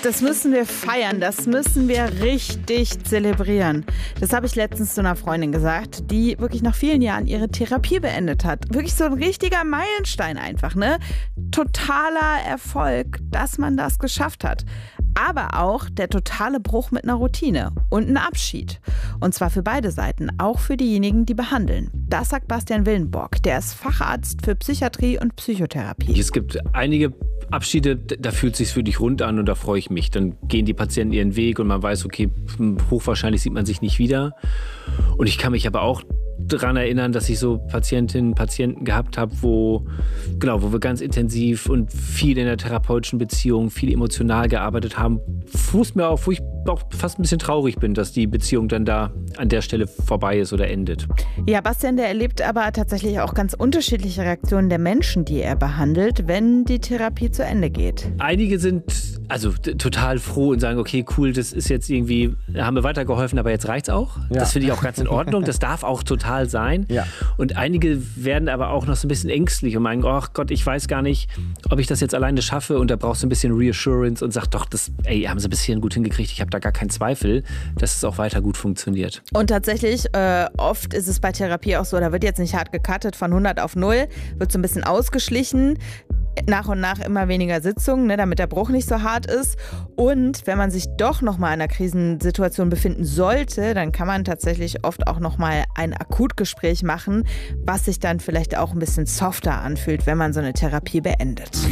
Das müssen wir feiern, das müssen wir richtig zelebrieren. Das habe ich letztens zu einer Freundin gesagt, die wirklich nach vielen Jahren ihre Therapie beendet hat. Wirklich so ein richtiger Meilenstein einfach, ne? Totaler Erfolg, dass man das geschafft hat. Aber auch der totale Bruch mit einer Routine und ein Abschied. Und zwar für beide Seiten, auch für diejenigen, die behandeln. Das sagt Bastian Willenborg, der ist Facharzt für Psychiatrie und Psychotherapie. Es gibt einige Abschiede, da fühlt es sich wirklich rund an und da freue ich mich. Dann gehen die Patienten ihren Weg und man weiß, okay, hochwahrscheinlich sieht man sich nicht wieder. Und ich kann mich aber auch daran erinnern, dass ich so Patientinnen, Patienten gehabt habe, wo wir ganz intensiv und viel in der therapeutischen Beziehung, viel emotional gearbeitet haben, wo ich auch fast ein bisschen traurig bin, dass die Beziehung dann da an der Stelle vorbei ist oder endet. Ja, Bastian, der erlebt aber tatsächlich auch ganz unterschiedliche Reaktionen der Menschen, die er behandelt, wenn die Therapie zu Ende geht. Einige sind total froh und sagen, okay, cool, das ist jetzt irgendwie, haben wir weitergeholfen, aber jetzt reicht's auch. Ja. Das finde ich auch ganz in Ordnung, das darf auch total sein. Ja. Und einige werden aber auch noch so ein bisschen ängstlich und meinen, oh Gott, ich weiß gar nicht, ob ich das jetzt alleine schaffe, und da brauchst du ein bisschen Reassurance und sag doch, haben sie bis hierhin gut hingekriegt, ich habe da gar keinen Zweifel, dass es auch weiter gut funktioniert. Und tatsächlich, oft ist es bei Therapie auch so, da wird jetzt nicht hart gecuttet von 100 auf 0, wird so ein bisschen ausgeschlichen. Nach und nach immer weniger Sitzungen, ne, damit der Bruch nicht so hart ist. Und wenn man sich doch nochmal in einer Krisensituation befinden sollte, dann kann man tatsächlich oft auch nochmal ein Akutgespräch machen, was sich dann vielleicht auch ein bisschen softer anfühlt, wenn man so eine Therapie beendet.